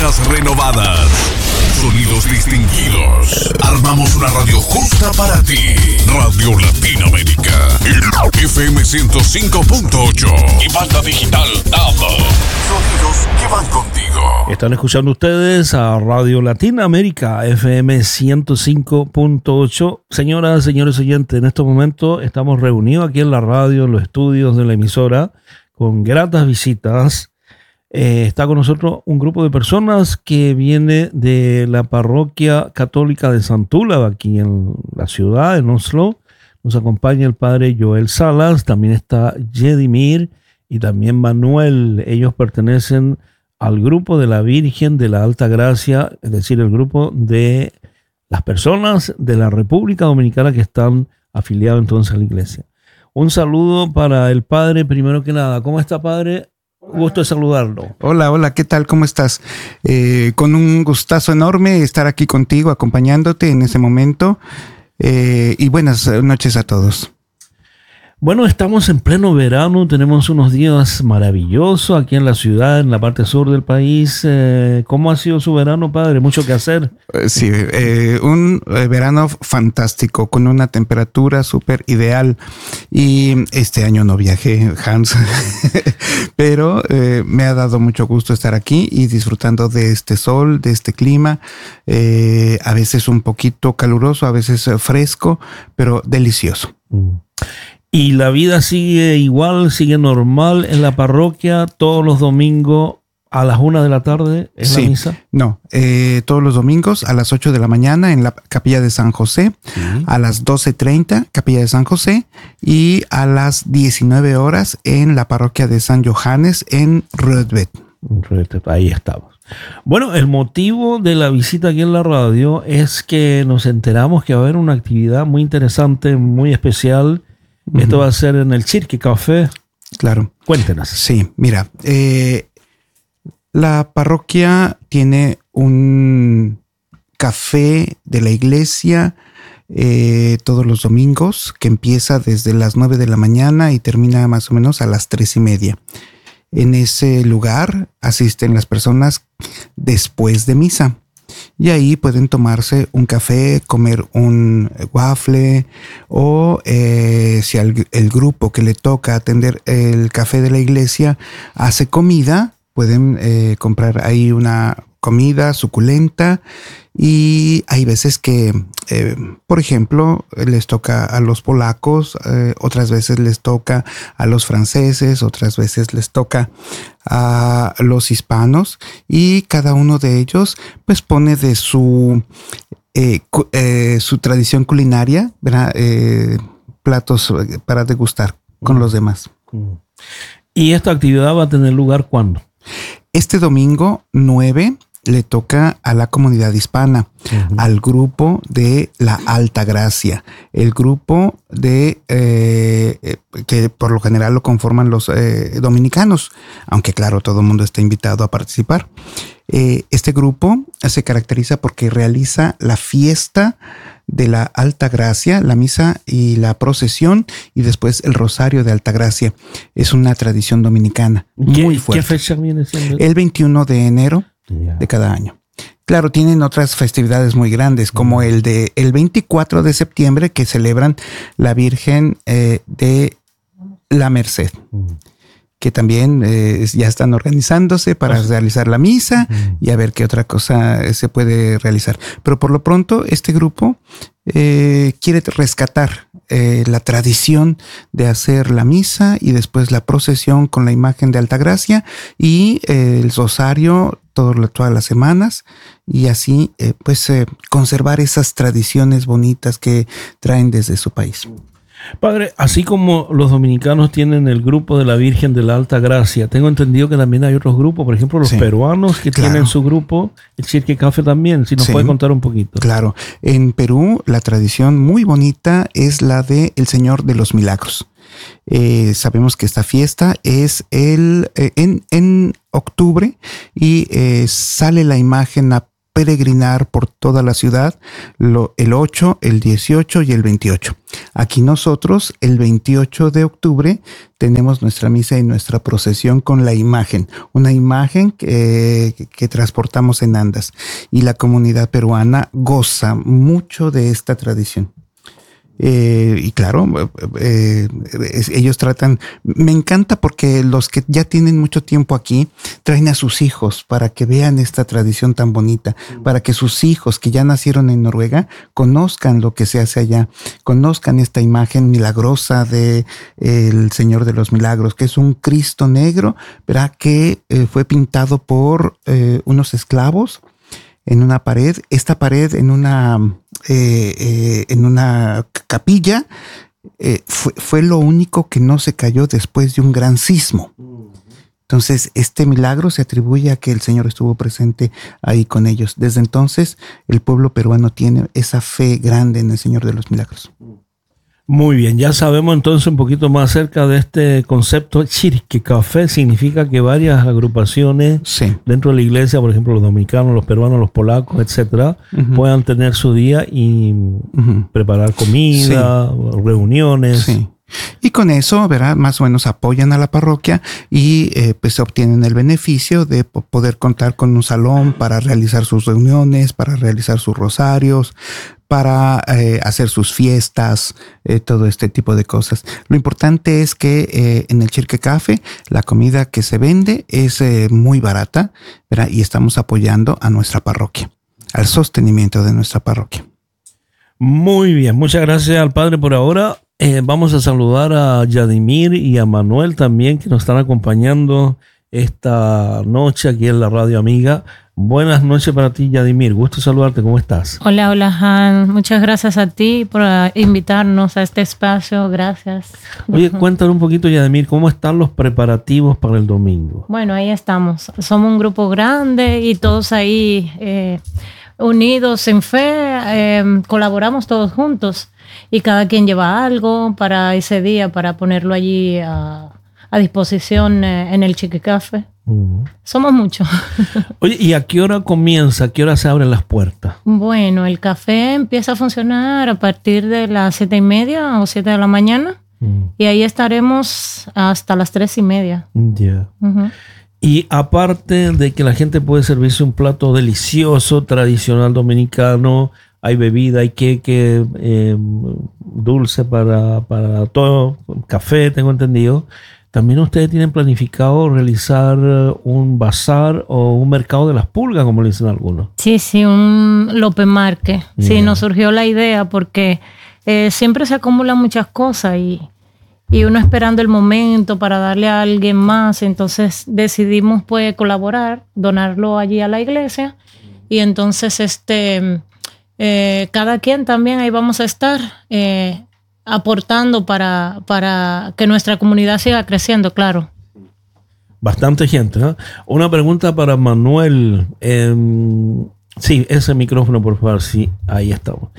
Máquinas renovadas. Sonidos distinguidos. Armamos una radio justa para ti. Radio Latinoamérica. FM 105.8. Y banda digital DAB. Sonidos que van contigo. Están escuchando ustedes a Radio Latinoamérica, FM 105.8. Señoras, señores oyentes, en estos momentos estamos reunidos aquí en la radio, en los estudios de la emisora, con gratas visitas. Está con nosotros un grupo de personas que viene de la parroquia católica de Santúlava, aquí en la ciudad, en Oslo. Nos acompaña el padre Joel Salas, también está Jedimir y también Manuel. Ellos pertenecen al grupo de la Virgen de la Alta Gracia, es decir, el grupo de las personas de la República Dominicana que están afiliados entonces a la iglesia. Un saludo para el padre, primero que nada. ¿Cómo está, padre? Gusto de saludarlo. Hola, ¿qué tal? ¿Cómo estás? Con un gustazo enorme estar aquí contigo, acompañándote en ese momento. Y buenas noches a todos. Bueno, estamos en pleno verano, tenemos unos días maravillosos aquí en la ciudad, en la parte sur del país. ¿Cómo ha sido su verano, padre? ¿Mucho que hacer? Sí, un verano fantástico, con una temperatura súper ideal. Y este año no viajé, Hans, pero me ha dado mucho gusto estar aquí y disfrutando de este sol, de este clima. A veces un poquito caluroso, a veces fresco, pero delicioso. ¿Y la vida sigue igual, sigue normal en la parroquia todos los domingos a las 1 de la tarde en la misa? No, todos los domingos a las 8 de la mañana en la Capilla de San José, a las 12:30 Capilla de San José y a las 19 horas en la parroquia de San Johannes en Rødtvet. Ahí estamos. Bueno, el motivo de la visita aquí en la radio es que nos enteramos que va a haber una actividad muy interesante, muy especial. Esto va a ser en el Kirkecafé. Claro. Cuéntenos. Sí, mira, la parroquia tiene un café de la iglesia todos los domingos que empieza desde las 9 de la mañana y termina más o menos a las 3:30. En ese lugar asisten las personas después de misa. Y ahí pueden tomarse un café, comer un waffle o si el grupo que le toca atender el café de la iglesia hace comida, pueden comprar ahí una comida suculenta. Y hay veces que, por ejemplo, les toca a los polacos, otras veces les toca a los franceses, otras veces les toca a los hispanos y cada uno de ellos pues pone de su tradición culinaria, ¿verdad? Platos para degustar con los demás. ¿Y esta actividad va a tener lugar cuándo? Este domingo 9 le toca a la comunidad hispana, al grupo de la Alta Gracia, el grupo de que por lo general lo conforman los dominicanos, aunque claro, todo el mundo está invitado a participar. Este grupo se caracteriza porque realiza la fiesta de la Alta Gracia, la misa y la procesión, y después el Rosario de Alta Gracia. Es una tradición dominicana muy fuerte. ¿Qué fecha viene siendo? El 21 de enero de cada año. Claro, tienen otras festividades muy grandes, como el 24 de septiembre, que celebran la Virgen de la Merced, que también ya están organizándose para realizar la misa y a ver qué otra cosa se puede realizar. Pero por lo pronto, este grupo quiere rescatar la tradición de hacer la misa y después la procesión con la imagen de Altagracia y el rosario todas las semanas, y así conservar esas tradiciones bonitas que traen desde su país. Padre, así como los dominicanos tienen el grupo de la Virgen de la Alta Gracia, tengo entendido que también hay otros grupos, por ejemplo los peruanos que tienen su grupo, el Kirkecafé también, si nos puede contar un poquito. Claro, en Perú la tradición muy bonita es la de el Señor de los Milagros. Sabemos que esta fiesta es en octubre y sale la imagen peregrinar por toda la ciudad el 8, el 18 y el 28. Aquí nosotros, el 28 de octubre, tenemos nuestra misa y nuestra procesión con la imagen, una imagen que transportamos en andas. Y la comunidad peruana goza mucho de esta tradición. Y claro, ellos tratan, me encanta porque los que ya tienen mucho tiempo aquí traen a sus hijos para que vean esta tradición tan bonita, para que sus hijos que ya nacieron en Noruega conozcan lo que se hace allá, conozcan esta imagen milagrosa de el Señor de los Milagros, que es un Cristo negro, ¿verdad? Que fue pintado por unos esclavos en una pared. Esta pared en una capilla fue lo único que no se cayó después de un gran sismo. Entonces, este milagro se atribuye a que el Señor estuvo presente ahí con ellos. Desde entonces, el pueblo peruano tiene esa fe grande en el Señor de los Milagros. Muy bien, ya sabemos entonces un poquito más acerca de este concepto. Chirquecafé significa que varias agrupaciones dentro de la iglesia, por ejemplo los dominicanos, los peruanos, los polacos, etcétera, puedan tener su día y preparar comida, reuniones. Sí. Y con eso, ¿verdad? Más o menos apoyan a la parroquia y pues obtienen el beneficio de poder contar con un salón para realizar sus reuniones, para realizar sus rosarios, para hacer sus fiestas, todo este tipo de cosas. Lo importante es que en el Chirquecafé la comida que se vende es muy barata, ¿verdad? Y estamos apoyando a nuestra parroquia, al sostenimiento de nuestra parroquia. Muy bien, muchas gracias al Padre por ahora. Vamos a saludar a Yadimir y a Manuel también, que nos están acompañando esta noche aquí en la Radio Amiga. Buenas noches para ti, Yadimir. Gusto saludarte. ¿Cómo estás? Hola, Han. Muchas gracias a ti por invitarnos a este espacio. Gracias. Oye, cuéntanos un poquito, Yadimir, ¿cómo están los preparativos para el domingo? Bueno, ahí estamos. Somos un grupo grande y todos ahí unidos en fe. Colaboramos todos juntos y cada quien lleva algo para ese día, para ponerlo allí a disposición en el Chirquecafé. Somos muchos. Oye, ¿y a qué hora comienza? ¿A qué hora se abren las puertas? Bueno, el café empieza a funcionar a partir de las 7:30 o 7 de la mañana. Y ahí estaremos hasta las 3:30. Ya. Y aparte de que la gente puede servirse un plato delicioso, tradicional dominicano, hay bebida, hay queque, dulce para todo, café, tengo entendido. También ustedes tienen planificado realizar un bazar o un mercado de las pulgas, como le dicen algunos. Sí, un López Marque. Sí, nos surgió la idea porque siempre se acumulan muchas cosas y uno esperando el momento para darle a alguien más. Entonces decidimos pues colaborar, donarlo allí a la iglesia y entonces cada quien también ahí vamos a estar aportando para que nuestra comunidad siga creciendo, claro. Bastante gente, ¿eh? Una pregunta para Manuel. Sí, ese micrófono, por favor. Sí, ahí estamos.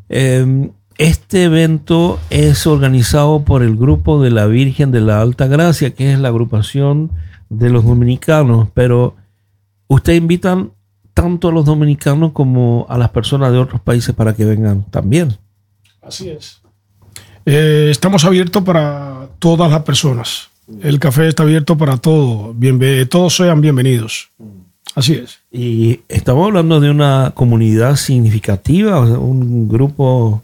Este evento es organizado por el Grupo de la Virgen de la Alta Gracia, que es la agrupación de los dominicanos, pero ustedes invitan tanto a los dominicanos como a las personas de otros países para que vengan también. Así es. Estamos abiertos para todas las personas. El café está abierto para todos. Todos sean bienvenidos. Así es. Y estamos hablando de una comunidad significativa, un grupo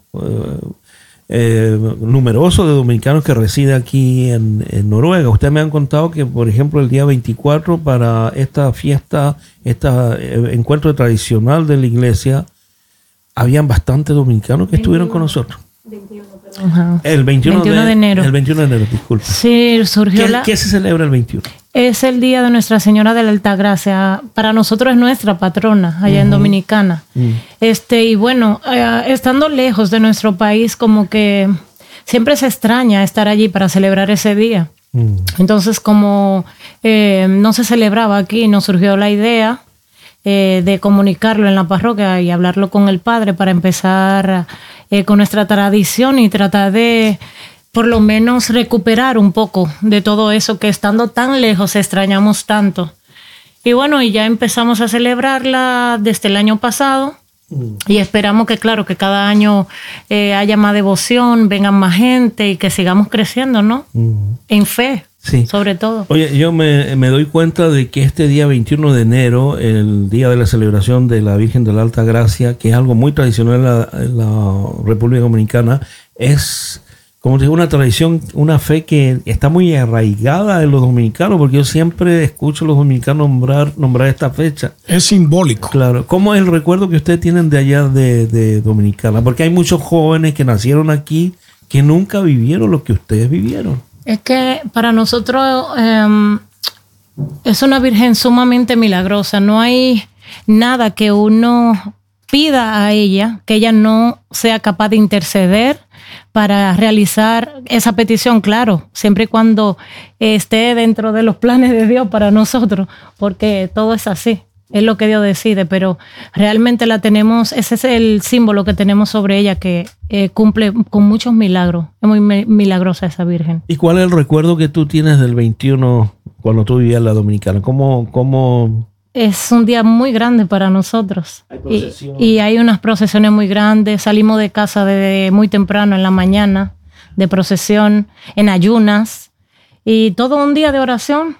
numeroso de dominicanos que reside aquí en Noruega. Ustedes me han contado que, por ejemplo, el día 24 para esta fiesta, encuentro tradicional de la iglesia, habían bastantes dominicanos que estuvieron con nosotros. 21, el 21 de enero. El 21 de enero, disculpe. Sí, surgió ¿Qué se celebra el 21? Es el día de Nuestra Señora de la Altagracia. Para nosotros es nuestra patrona allá en Dominicana. Y bueno, estando lejos de nuestro país, como que siempre se extraña estar allí para celebrar ese día. Entonces, como no se celebraba aquí, nos surgió la idea de comunicarlo en la parroquia y hablarlo con el padre para empezar con nuestra tradición y tratar de por lo menos recuperar un poco de todo eso que estando tan lejos extrañamos tanto. Y bueno, y ya empezamos a celebrarla desde el año pasado. Y esperamos que, claro, que cada año haya más devoción, vengan más gente y que sigamos creciendo, ¿no? En fe, sí, sobre todo. Oye, yo me doy cuenta de que este día 21 de enero, el día de la celebración de la Virgen de la Alta Gracia, que es algo muy tradicional en la República Dominicana, es, como te digo, una tradición, una fe que está muy arraigada en los dominicanos, porque yo siempre escucho a los dominicanos nombrar esta fecha. Es simbólico. Claro. ¿Cómo es el recuerdo que ustedes tienen de allá de Dominicana? Porque hay muchos jóvenes que nacieron aquí que nunca vivieron lo que ustedes vivieron. Es que para nosotros es una Virgen sumamente milagrosa. No hay nada que uno pida a ella que ella no sea capaz de interceder para realizar esa petición, claro, siempre y cuando esté dentro de los planes de Dios para nosotros, porque todo es así, es lo que Dios decide, pero realmente la tenemos, ese es el símbolo que tenemos sobre ella, que cumple con muchos milagros, es muy milagrosa esa Virgen. ¿Y cuál es el recuerdo que tú tienes del 21 cuando tú vivías en la Dominicana? ¿Cómo? Es un día muy grande para nosotros y hay unas procesiones muy grandes. Salimos de casa desde muy temprano en la mañana de procesión, en ayunas y todo un día de oración.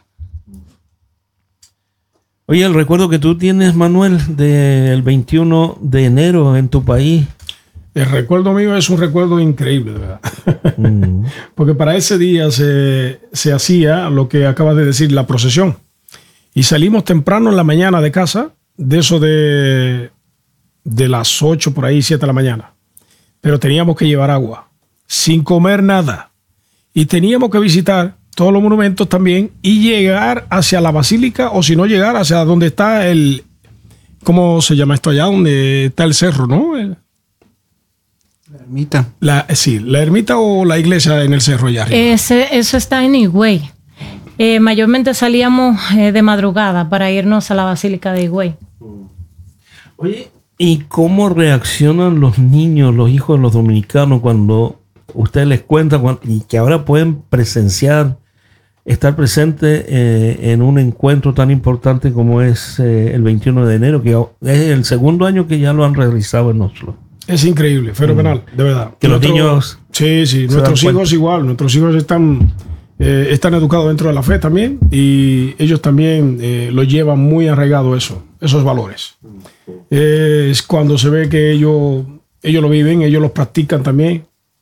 Oye, el recuerdo que tú tienes, Manuel, del 21 de enero en tu país. El recuerdo mío es un recuerdo increíble, de verdad. Porque para ese día se hacía lo que acabas de decir, la procesión. Y salimos temprano en la mañana de casa, de eso de las 8 por ahí, 7 de la mañana. Pero teníamos que llevar agua, sin comer nada. Y teníamos que visitar todos los monumentos también y llegar hacia la basílica, o si no, llegar hacia donde está ¿cómo se llama esto allá? Donde está el cerro, ¿no? La ermita. Sí, la ermita o la iglesia en el cerro allá arriba. Eso está en Higüey. Mayormente salíamos de madrugada para irnos a la Basílica de Higüey. Oye, ¿y cómo reaccionan los niños, los hijos de los dominicanos cuando usted les cuenta y que ahora pueden estar presentes en un encuentro tan importante como es el 21 de enero, que es el segundo año que ya lo han realizado en Oslo? Es increíble, fenomenal, de verdad. Que los niños... Sí, nuestros hijos igual, nuestros hijos están educados dentro de la fe también y ellos también lo llevan muy arraigado esos valores. Es cuando se ve que ellos lo viven, ellos los practican también.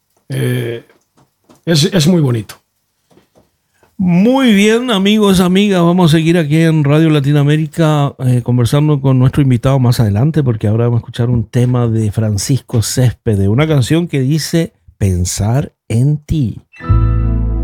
Es muy bonito. Muy bien, amigos, amigas, vamos a seguir aquí en Radio Latinoamérica conversando con nuestro invitado más adelante, porque ahora vamos a escuchar un tema de Francisco Céspedes, una canción que dice Pensar en ti.